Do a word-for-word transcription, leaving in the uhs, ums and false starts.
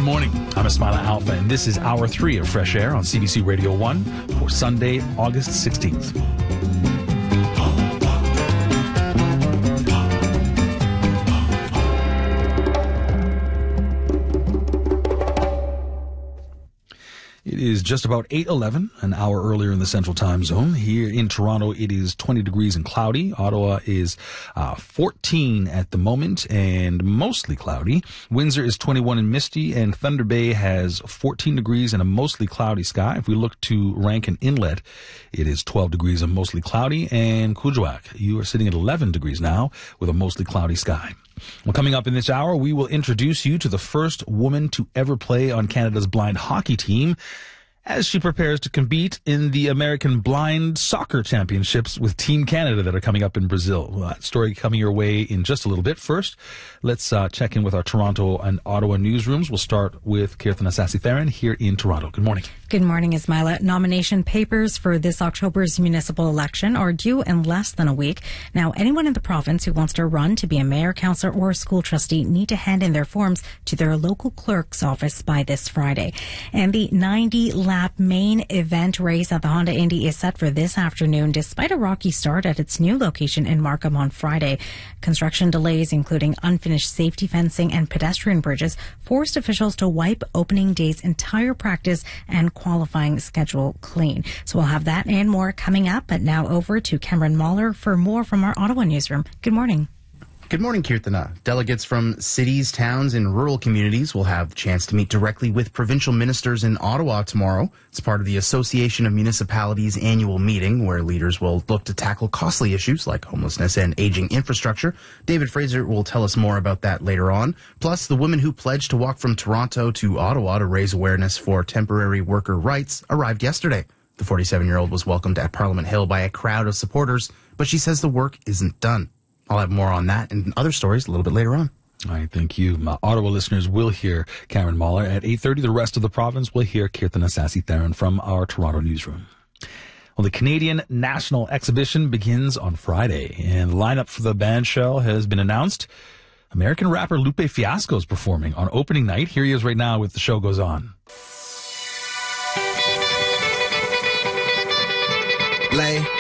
Good morning. I'm Ismaila Alfa, and this is Hour three of Fresh Air on C B C Radio one for Sunday, August sixteenth. It is just about eight eleven, an hour earlier in the Central Time Zone. Here in Toronto, it is twenty degrees and cloudy. Ottawa is uh, fourteen at the moment and mostly cloudy. Windsor is twenty-one and misty, and Thunder Bay has fourteen degrees and a mostly cloudy sky. If we look to Rankin Inlet, it is twelve degrees and mostly cloudy. And Kuujjuaq, you are sitting at eleven degrees now with a mostly cloudy sky. Well, coming up in this hour, we will introduce you to the first woman to ever play on Canada's blind hockey team as she prepares to compete in the American Blind Soccer Championships with Team Canada that are coming up in Brazil. Well, that story coming your way in just a little bit. First, let's uh, check in with our Toronto and Ottawa newsrooms. We'll start with Kirtana Sasitheran here in Toronto. Good morning. Good morning, Ismaila. Nomination papers for this October's municipal election are due in less than a week. Now, anyone in the province who wants to run to be a mayor, councillor, or school trustee need to hand in their forms to their local clerk's office by this Friday. And the ninety lap main event race at the Honda Indy is set for this afternoon, despite a rocky start at its new location in Markham on Friday. Construction delays, including unfinished safety fencing and pedestrian bridges, forced officials to wipe opening day's entire practice and qualifying schedule clean. So we'll have that and more coming up. But now over to Cameron Mahler for more from our Ottawa newsroom. Good morning. Good morning, Kirtana. Delegates from cities, towns, and rural communities will have the chance to meet directly with provincial ministers in Ottawa tomorrow. It's part of the Association of Municipalities annual meeting, where leaders will look to tackle costly issues like homelessness and aging infrastructure. David Fraser will tell us more about that later on. Plus, the woman who pledged to walk from Toronto to Ottawa to raise awareness for temporary worker rights arrived yesterday. The forty-seven-year-old was welcomed at Parliament Hill by a crowd of supporters, but she says the work isn't done. I'll have more on that and other stories a little bit later on. All right, thank you. My Ottawa listeners will hear Cameron Mahler. At eight thirty, the rest of the province will hear Kirtana Sasitheran from our Toronto newsroom. Well, the Canadian National Exhibition begins on Friday, and the lineup for the bandshell has been announced. American rapper Lupe Fiasco is performing on opening night. Here he is right now with The Show Goes On. Lay.